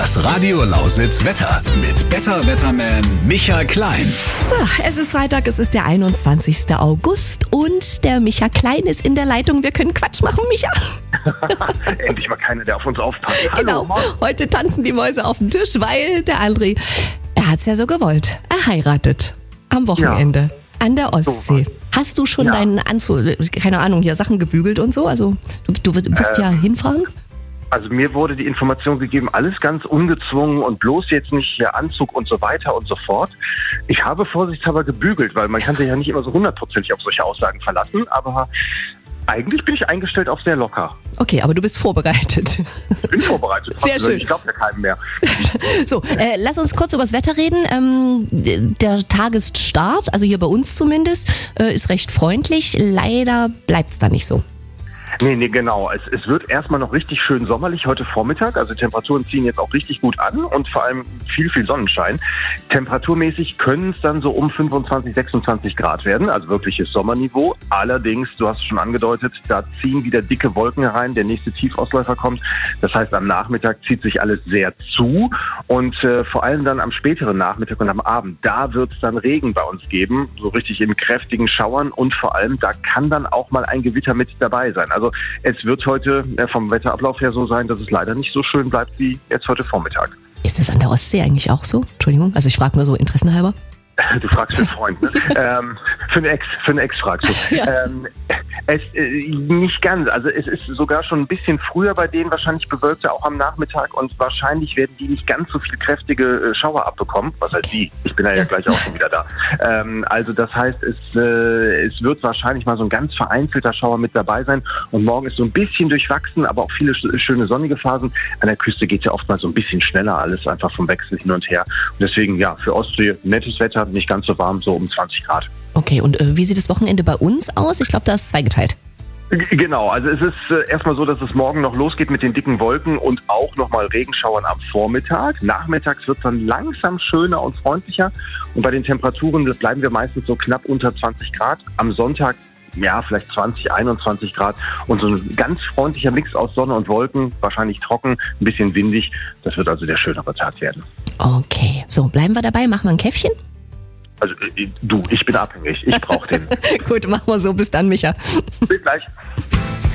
Das Radio Lausitz Wetter mit Better-Wetterman Micha Klein. So, es ist Freitag, es ist der 21. August und der Micha Klein ist in der Leitung. Wir können Quatsch machen, Micha. Endlich mal keiner, der auf uns aufpasst. Genau, heute tanzen die Mäuse auf dem Tisch, weil der André, er hat es ja so gewollt. Er heiratet am Wochenende an der Ostsee. Hast du schon deinen Anzug, keine Ahnung, hier Sachen gebügelt und so? Also du wirst ja hinfahren? Also mir wurde die Information gegeben, alles ganz ungezwungen und bloß jetzt nicht hier Anzug und so weiter und so fort. Ich habe vorsichtshalber gebügelt, weil man kann sich ja nicht immer so 100% auf solche Aussagen verlassen, aber eigentlich bin ich eingestellt auf sehr locker. Okay, aber du bist vorbereitet. Ich bin vorbereitet. Sehr schön. Ich glaube ja keinem mehr. So, lass uns kurz über das Wetter reden. Der Tagesstart, also hier bei uns zumindest, ist recht freundlich. Leider bleibt es da nicht so. Nee, genau. Es wird erstmal noch richtig schön sommerlich heute Vormittag. Also Temperaturen ziehen jetzt auch richtig gut an und vor allem viel Sonnenschein. Temperaturmäßig können es dann so um 25, 26 Grad werden, also wirkliches Sommerniveau. Allerdings, du hast es schon angedeutet, da ziehen wieder dicke Wolken herein, der nächste Tiefausläufer kommt. Das heißt, am Nachmittag zieht sich alles sehr zu und vor allem dann am späteren Nachmittag und am Abend, da wird es dann Regen bei uns geben, so richtig in kräftigen Schauern und vor allem, da kann dann auch mal ein Gewitter mit dabei sein. Also es wird heute vom Wetterablauf her so sein, dass es leider nicht so schön bleibt wie jetzt heute Vormittag. Ist das an der Ostsee eigentlich auch so? Entschuldigung, also ich frage nur so interessenhalber. Du fragst für einen Freund, ne? Für eine Ex fragst du. Ja. Nicht ganz. Also es ist sogar schon ein bisschen früher bei denen wahrscheinlich bewölkter, auch am Nachmittag. Und wahrscheinlich werden die nicht ganz so viel kräftige Schauer abbekommen. Was heißt die? Ich bin ja gleich auch schon wieder da. Also das heißt, es wird wahrscheinlich mal so ein ganz vereinzelter Schauer mit dabei sein. Und morgen ist so ein bisschen durchwachsen, aber auch viele schöne sonnige Phasen. An der Küste geht es ja oft mal so ein bisschen schneller alles, einfach vom Wechsel hin und her. Und deswegen, ja, für Ostsee nettes Wetter. Nicht ganz so warm, so um 20 Grad. Okay, und wie sieht das Wochenende bei uns aus? Ich glaube, da ist zweigeteilt. Genau, also es ist erstmal so, dass es morgen noch losgeht mit den dicken Wolken und auch nochmal Regenschauern am Vormittag. Nachmittags wird es dann langsam schöner und freundlicher. Und bei den Temperaturen bleiben wir meistens so knapp unter 20 Grad. Am Sonntag vielleicht 20, 21 Grad und so ein ganz freundlicher Mix aus Sonne und Wolken, wahrscheinlich trocken, ein bisschen windig. Das wird also der schönere Tag werden. Okay, so bleiben wir dabei, machen wir ein Käffchen? Also ich bin abhängig, ich brauche den. Gut, machen wir so, bis dann, Micha. Bis gleich.